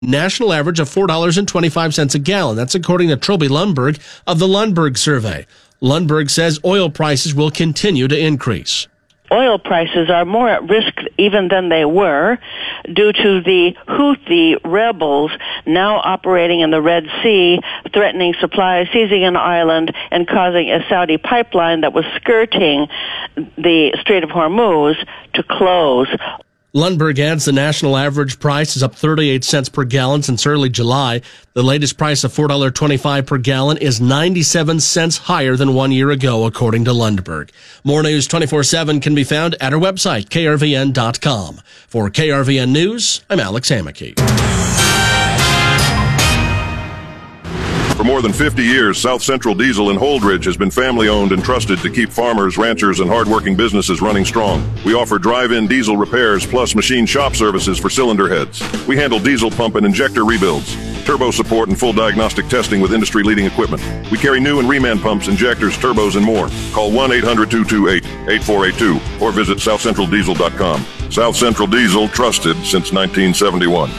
national average of $4.25 a gallon. That's according to Trilby Lundberg of the Lundberg survey. Lundberg says oil prices will continue to increase. Oil prices are more at risk even than they were due to the Houthi rebels now operating in the Red Sea, threatening supplies, seizing an island, and causing a Saudi pipeline that was skirting the Strait of Hormuz to close. Lundberg adds the national average price is up 38 cents per gallon since early July. The latest price of $4.25 per gallon is 97 cents higher than 1 year ago, according to Lundberg. More news 24/7 can be found at our website, krvn.com. For KRVN News, I'm Alex Hammocky. For more than 50 years, South Central Diesel in Holdridge has been family-owned and trusted to keep farmers, ranchers, and hardworking businesses running strong. We offer drive-in diesel repairs plus machine shop services for cylinder heads. We handle diesel pump and injector rebuilds, turbo support, and full diagnostic testing with industry-leading equipment. We carry new and reman pumps, injectors, turbos, and more. Call 1-800-228-8482 or visit southcentraldiesel.com. South Central Diesel, trusted since 1971.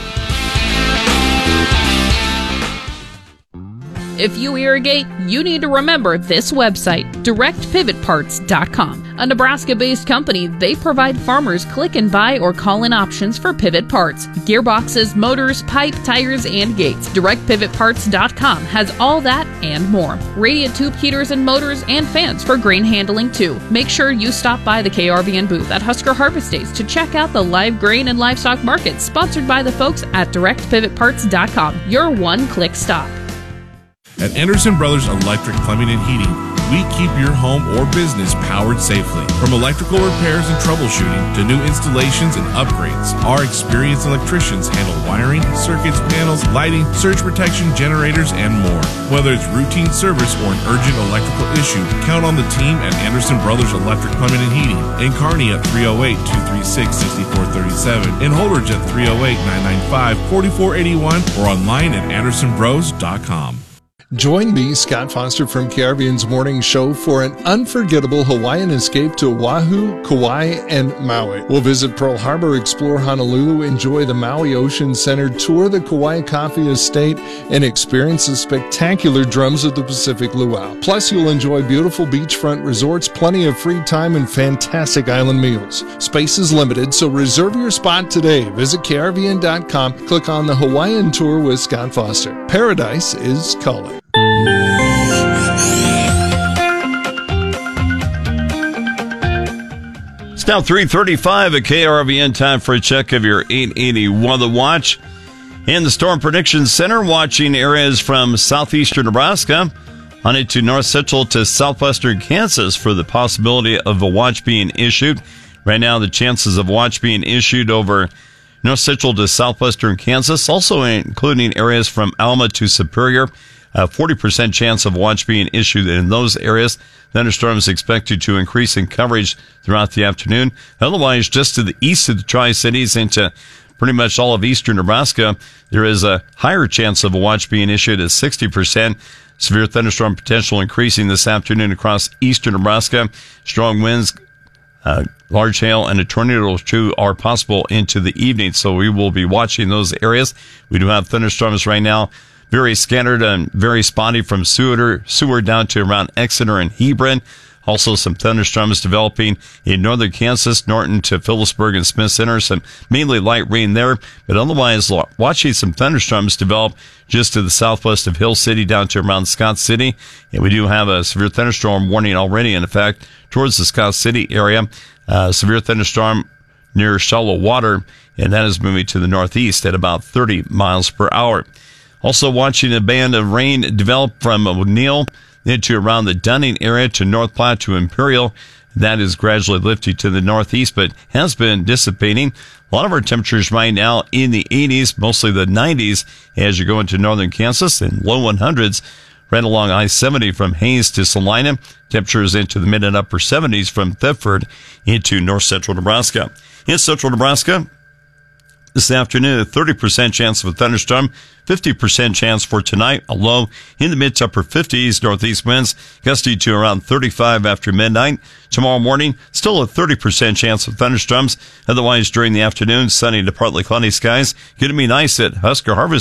If you irrigate, you need to remember this website, directpivotparts.com. A Nebraska-based company, they provide farmers click and buy or call-in options for pivot parts, gearboxes, motors, pipe, tires, and gates. DirectPivotParts.com has all that and more. Radiant tube heaters and motors and fans for grain handling too. Make sure you stop by the KRVN booth at Husker Harvest Days to check out the live grain and livestock market sponsored by the folks at DirectPivotParts.com. Your one-click stop. At Anderson Brothers Electric Plumbing and Heating, we keep your home or business powered safely. From electrical repairs and troubleshooting to new installations and upgrades, our experienced electricians handle wiring, circuits, panels, lighting, surge protection, generators, and more. Whether it's routine service or an urgent electrical issue, count on the team at Anderson Brothers Electric Plumbing and Heating. In Kearney at 308-236-6437, in Holdridge at 308-995-4481, or online at andersonbros.com. Join me, Scott Foster from KRVN's Morning Show for an unforgettable Hawaiian escape to Oahu, Kauai, and Maui. We'll visit Pearl Harbor, explore Honolulu, enjoy the Maui Ocean Center, tour the Kauai Coffee Estate, and experience the spectacular Drums of the Pacific Luau. Plus, you'll enjoy beautiful beachfront resorts, plenty of free time, and fantastic island meals. Space is limited, so reserve your spot today. Visit krvn.com, click on the Hawaiian Tour with Scott Foster. Paradise is calling. It's now 3:35 at KRVN. Time for a check of your 880 Weather Watch. In the Storm Prediction Center, watching areas from southeastern Nebraska on into north central to southwestern Kansas for the possibility of a watch being issued. Right now, the chances of watch being issued over north central to southwestern Kansas, also including areas from Alma to Superior. 40% chance of watch being issued in those areas. Thunderstorms expected to increase in coverage throughout the afternoon. Otherwise, just to the east of the Tri-Cities into pretty much all of eastern Nebraska, there is a higher chance of a watch being issued at 60%. Severe thunderstorm potential increasing this afternoon across eastern Nebraska. Strong winds, large hail, and a tornado or two are possible into the evening, so we will be watching those areas. We do have thunderstorms right now, very scattered and very spotty from Seward down to around Exeter and Hebron. Also some thunderstorms developing in northern Kansas, Norton to Phillipsburg and Smith Center. Some mainly light rain there, but otherwise watching some thunderstorms develop just to the southwest of Hill City down to around Scott City. And we do have a severe thunderstorm warning already, in effect, towards the Scott City area. Severe thunderstorm near shallow water, and that is moving to the northeast at about 30 miles per hour. Also watching a band of rain develop from O'Neill into around the Dunning area to North Platte to Imperial. That is gradually lifting to the northeast, but has been dissipating. A lot of our temperatures right now in the 80s, mostly the 90s as you go into northern Kansas, and low 100s right along I-70 from Hayes to Salina. Temperatures into the mid and upper 70s from Thetford into north central Nebraska. In central Nebraska, This afternoon, a 30% chance of a thunderstorm, 50% chance for tonight, a low in the mid to upper 50s, northeast winds gusty to around 35 after midnight. Tomorrow morning, still a 30% chance of thunderstorms. Otherwise, during the afternoon, sunny to partly cloudy skies. Going to be nice at Husker Harvest